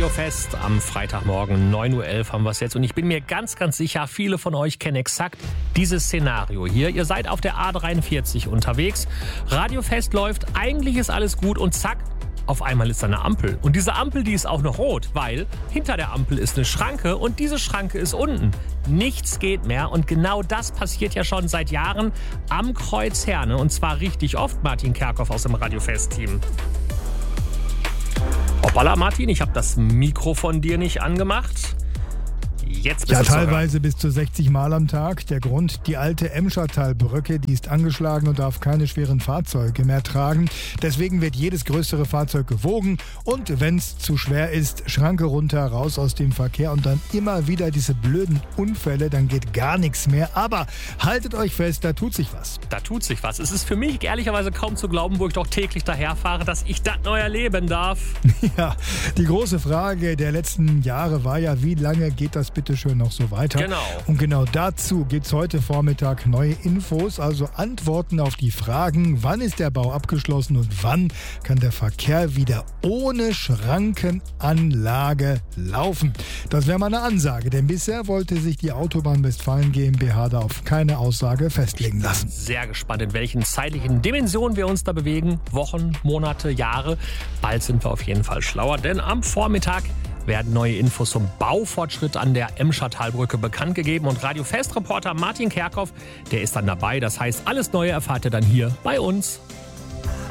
Radio Fest. Am Freitagmorgen 9.11 Uhr haben wir es jetzt. Und ich bin mir ganz, ganz sicher, viele von euch kennen exakt dieses Szenario hier. Ihr seid auf der A43 unterwegs. Radio Fest läuft, eigentlich ist alles gut und zack, auf einmal ist da eine Ampel. Und diese Ampel, die ist auch noch rot, weil hinter der Ampel ist eine Schranke und diese Schranke ist unten. Nichts geht mehr und genau das passiert ja schon seit Jahren am Kreuz Herne. Und zwar richtig oft, Martin Kerkhoff aus dem Radio Fest-Team. Hoppala, Martin, ich habe das Mikro von dir nicht angemacht. Jetzt bist ja, teilweise bis zu 60 Mal am Tag. Der Grund, die alte Emschertalbrücke, die ist angeschlagen und darf keine schweren Fahrzeuge mehr tragen. Deswegen wird jedes größere Fahrzeug gewogen und wenn es zu schwer ist, Schranke runter, raus aus dem Verkehr und dann immer wieder diese blöden Unfälle, dann geht gar nichts mehr. Aber haltet euch fest, da tut sich was. Da tut sich was. Es ist für mich ehrlicherweise kaum zu glauben, wo ich doch täglich daherfahre, dass ich das neu erleben darf. Ja, die große Frage der letzten Jahre war ja, wie lange geht das bitte schön noch so weiter? Genau. Und genau dazu gibt es heute Vormittag neue Infos, also Antworten auf die Fragen, wann ist der Bau abgeschlossen und wann kann der Verkehr wieder ohne Schrankenanlage laufen. Das wäre mal eine Ansage, denn bisher wollte sich die Autobahn Westfalen GmbH da auf keine Aussage festlegen lassen. Sehr gespannt, in welchen zeitlichen Dimensionen wir uns da bewegen. Wochen, Monate, Jahre. Bald sind wir auf jeden Fall schlauer, denn am Vormittag werden neue Infos zum Baufortschritt an der Emschertalbrücke bekannt gegeben. Und Radio Fest-Reporter Martin Kerkhoff, der ist dann dabei. Das heißt, alles Neue erfahrt ihr dann hier bei uns.